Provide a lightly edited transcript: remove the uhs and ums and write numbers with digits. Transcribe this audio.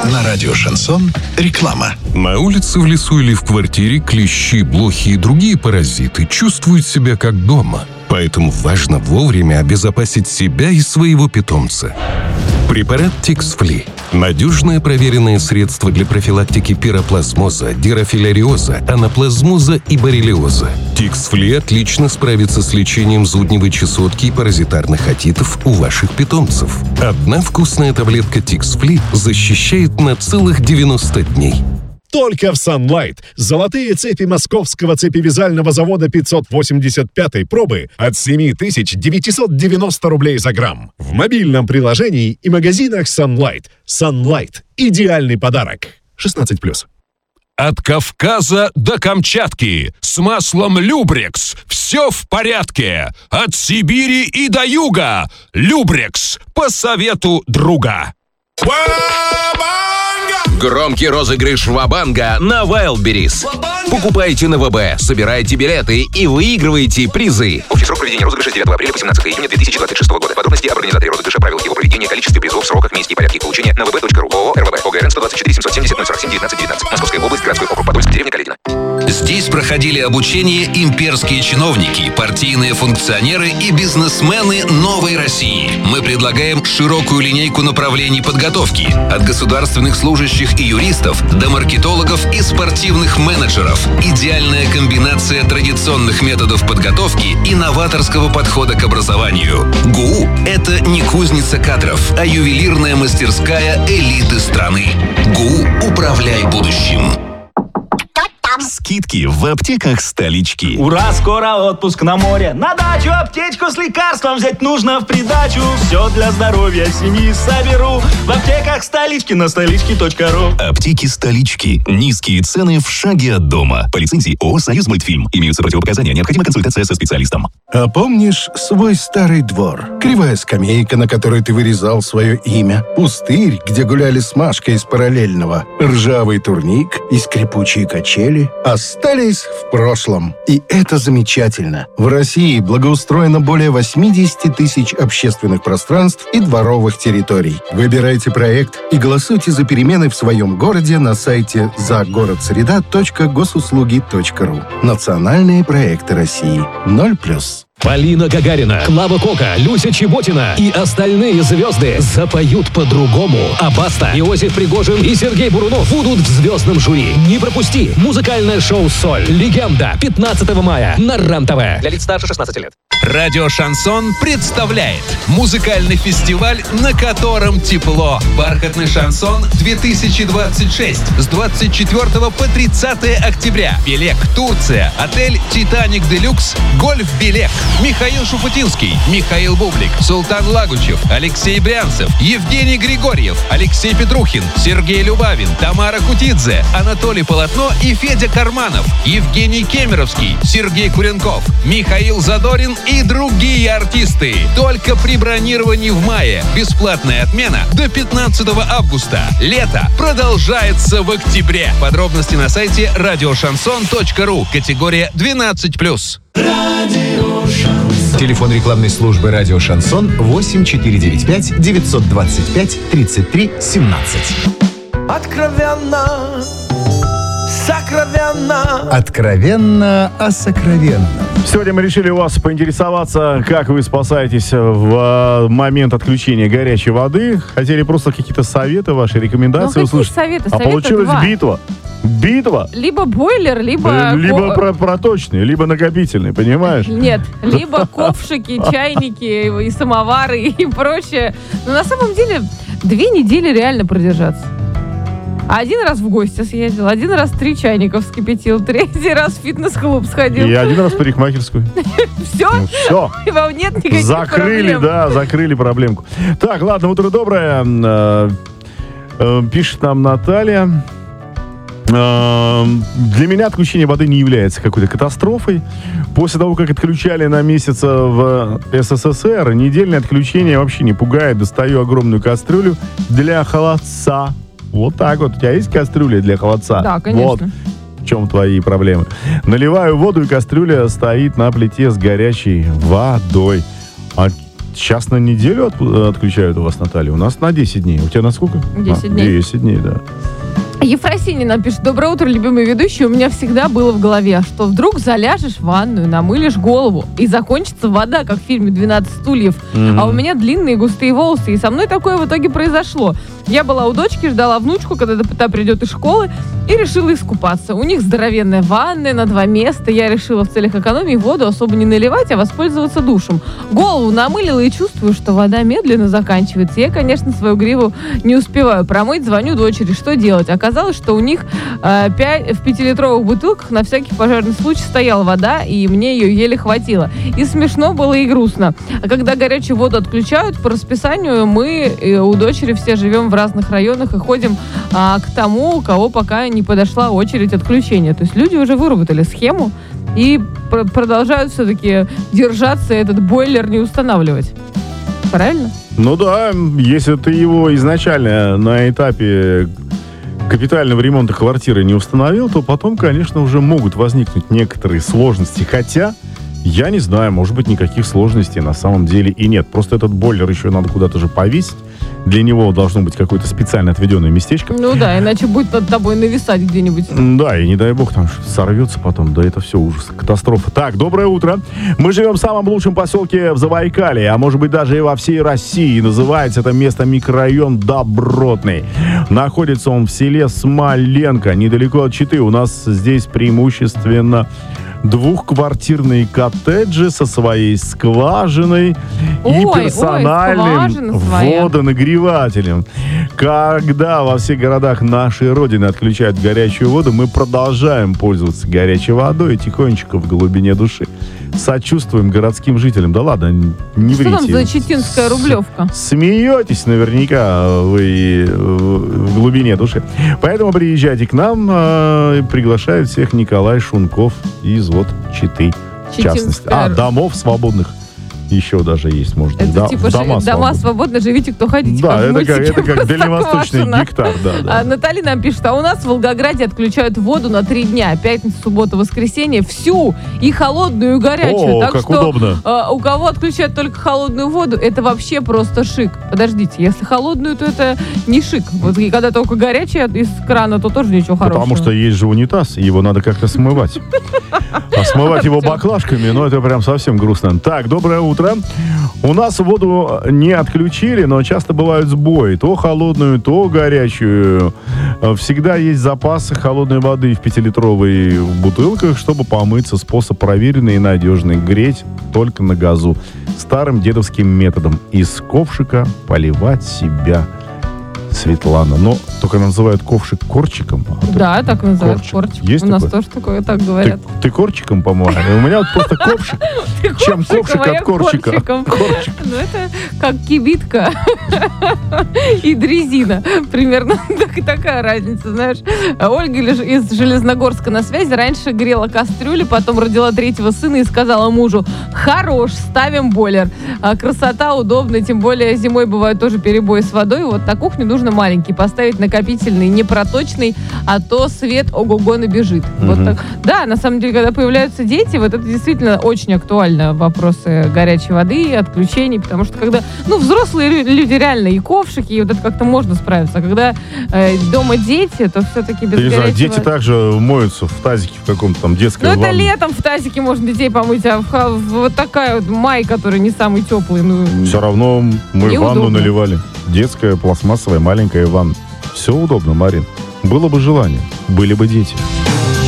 На радио «Шансон» реклама. На улице, в лесу или в квартире клещи, блохи и другие паразиты чувствуют себя как дома. Поэтому важно вовремя обезопасить себя и своего питомца. Препарат Тикс-Фли. Надежное проверенное средство для профилактики пироплазмоза, дирофиляриоза, анаплазмоза и боррелиоза. Тикс-Фли отлично справится с лечением зудневой чесотки и паразитарных отитов у ваших питомцев. Одна вкусная таблетка Тикс-Фли защищает на целых 90 дней. Только в Sunlight. Золотые цепи московского цепевязального завода 585-й пробы от 7990 рублей за грамм. В мобильном приложении и магазинах Sunlight. Sunlight. Идеальный подарок. 16+. От Кавказа до Камчатки с маслом Любрекс все в порядке. От Сибири и до юга. Любрекс по совету друга. Громкий розыгрыш Ва-банга на Wildberries. Покупайте на ВБ, собирайте билеты и выигрывайте призы. Общий срок проведения розыгрыша с 9 апреля по 17 июня 2026 года. Подробности об организаторе розыгрыша, правилах его проведения, количестве призов, сроках, месте и порядке их получения на vb.ru. ООО РВБ. ОГРН 124 770 047 19 19. Московская область, городской округ Подольск, деревня Каледино. Здесь проходили обучение имперские чиновники, партийные функционеры и бизнесмены новой России. Мы предлагаем широкую линейку направлений подготовки. От государственных служащих и юристов до маркетологов и спортивных менеджеров. Идеальная комбинация традиционных методов подготовки и новаторского подхода к образованию. ГУ – это не кузница кадров, а ювелирная мастерская элиты страны. ГУ «Управляй будущим». Скидки в аптеках столички. Ура, скоро отпуск на море. На дачу аптечку с лекарством взять нужно в придачу. Все для здоровья семьи соберу в аптеках столички на столички.ру. Аптеки столички. Низкие цены в шаге от дома. По лицензии ООО «Союз Мультфильм». Имеются противопоказания. Необходима консультация со специалистом. А помнишь свой старый двор? Кривая скамейка, на которой ты вырезал свое имя. Пустырь, где гуляли с Машкой из параллельного. Ржавый турник и скрипучие качели остались в прошлом. И это замечательно. В России благоустроено более 80 тысяч общественных пространств и дворовых территорий. Выбирайте проект и голосуйте за перемены в своем городе на сайте загородсреда.госуслуги.ру. Национальные проекты России. 0+. Полина Гагарина, Клава Кока, Люся Чеботина и остальные звезды запоют по-другому. А Баста, Иосиф Пригожин и Сергей Бурунов будут в звездном жюри. Не пропусти! Музыкальное шоу «Соль». Легенда. 15 мая на РЕН-ТВ. Для лиц старше 16 лет. Радио «Шансон» представляет музыкальный фестиваль, на котором тепло. «Бархатный шансон 2026» с 24 по 30 октября. Белек, Турция. Отель «Титаник Делюкс». Гольф «Белек». Михаил Шуфутинский, Михаил Бублик, Султан Лагучев, Алексей Брянцев, Евгений Григорьев, Алексей Петрухин, Сергей Любавин, Тамара Кутидзе, Анатолий Полотно и Федя Карманов, Евгений Кемеровский, Сергей Куренков, Михаил Задорин и другие артисты. Только при бронировании в мае. Бесплатная отмена до 15 августа. Лето продолжается в октябре. Подробности на сайте radioshanson.ru. Категория 12+. Телефон рекламной службы «Радио Шансон» 8495 925 33 17. Откровенно, сокровенно. Откровенно о сокровенном. Сегодня мы решили у вас поинтересоваться, как вы спасаетесь в момент отключения горячей воды. Хотели просто какие-то советы, ваши рекомендации услышать. Советы? А получилась битва. Битва. Либо бойлер, либо проточный, либо накопительный, понимаешь? Нет, либо ковшики, чайники и самовары и прочее. Но на самом деле 2 недели реально продержаться. Один раз в гости съездил, один раз 3 чайника вскипятил, 3-й раз в фитнес-клуб сходил. И один раз в парикмахерскую. Все? Все. И вам нет никаких проблем. Закрыли проблемку. Так, ладно, утро доброе. Пишет нам Наталья. Для меня отключение воды не является какой-то катастрофой. После того, как отключали на месяц в СССР, недельное отключение вообще не пугает. Достаю огромную кастрюлю для холодца. Вот так вот. У тебя есть кастрюля для холодца? Да, конечно. Вот. В чем твои проблемы? Наливаю воду, и кастрюля стоит на плите с горячей водой. Сейчас на неделю отключают у вас, Наталья? У нас на 10 дней. У тебя на сколько? 10 дней. 10 дней, да. Ефросинья нам пишет: доброе утро, любимый ведущий. У меня всегда было в голове, что вдруг заляжешь в ванную, намылишь голову, и закончится вода, как в фильме «12 стульев». А у меня длинные густые волосы, и со мной такое в итоге произошло. Я была у дочки, ждала внучку, когда та придет из школы, и решила искупаться. У них здоровенная ванная на 2 места. Я решила в целях экономии воду особо не наливать, а воспользоваться душем. Голову намылила и чувствую, что вода медленно заканчивается. Я, конечно, свою гриву не успеваю промыть, звоню дочери, что делать. Оказалось, что у них в 5-литровых бутылках на всякий пожарный случай стояла вода, и мне ее еле хватило. И смешно было, и грустно. А когда горячую воду отключают, по расписанию мы у дочери все живем в разных районах и ходим к тому, у кого пока не подошла очередь отключения. То есть люди уже выработали схему и продолжают все-таки держаться, этот бойлер не устанавливать. Правильно? Ну да, если ты его изначально на этапе капитального ремонта квартиры не установил, то потом, конечно, уже могут возникнуть некоторые сложности. Хотя, я не знаю, может быть, никаких сложностей на самом деле и нет. Просто этот бойлер еще надо куда-то же повесить. Для него должно быть какое-то специально отведенное местечко. Ну да, иначе будет над тобой нависать где-нибудь. Да, и не дай бог там сорвется потом. Да это все ужас, катастрофа. Так, доброе утро. Мы живем в самом лучшем поселке в Забайкалье, а может быть даже и во всей России. Называется это место микрорайон Добротный. Находится он в селе Смоленко, недалеко от Читы. У нас здесь преимущественно двухквартирные коттеджи со своей скважиной и персональным водонагревателем. Когда во всех городах нашей Родины отключают горячую воду, мы продолжаем пользоваться горячей водой тихонечко в глубине души. Сочувствуем городским жителям. Да ладно, не врите. Что там за читинская рублевка? Смеетесь наверняка вы в глубине души. Поэтому приезжайте к нам. Приглашает всех Николай Шунков из Читы, в частности. Домов свободных еще даже есть, может быть. Это типа дома свободно, живите, кто хотите. Да, это как дальневосточный гектар. Да. Наталья нам пишет: а у нас в Волгограде отключают воду на 3 дня. Пятница, суббота, воскресенье. Всю. И холодную, и горячую. Так как что удобно. У кого отключают только холодную воду, это вообще просто шик. Подождите, если холодную, то это не шик. Вот и когда только горячая из крана, то тоже ничего хорошего. Потому что есть же унитаз, и его надо как-то смывать. А смывать его баклажками, это прям совсем грустно. Так, доброе утро. У нас воду не отключили, но часто бывают сбои. То холодную, то горячую. Всегда есть запасы холодной воды в 5-литровой бутылках, чтобы помыться. Способ проверенный и надежный. Греть только на газу. Старым дедовским методом. Из ковшика поливать себя. Светлана. Но только называют ковшик корчиком. Да, так называют корчик. Есть у нас такое? тоже такое так говорят. Ты корчиком, по-моему. У меня вот просто ковшик. Чем ковшик от корчика? Ну, это как кибитка и дрезина. Примерно такая разница, знаешь. Ольга из Железногорска на связи. Раньше грела кастрюли, потом родила 3-го сына и сказала мужу: хорош, ставим бойлер. Красота, удобно, тем более зимой бывают тоже перебои с водой. Вот на кухню нужно маленький поставить, накопительный, не проточный, а то свет ого-го набежит. Вот так. Да, на самом деле, когда появляются дети, вот это действительно очень актуально, вопросы горячей воды и отключений, потому что когда, взрослые люди реально и ковшики, и вот это как-то можно справиться, а когда дома дети, то все-таки без горячей воды. Дети также моются в тазике в каком-то там детской ванне. Это летом в тазике можно детей помыть, а вот такая вот май, который не самый теплый. Все равно мы ванну наливали. Детская, пластмассовая, маленькая ванна. Все удобно, Марин. Было бы желание, были бы дети.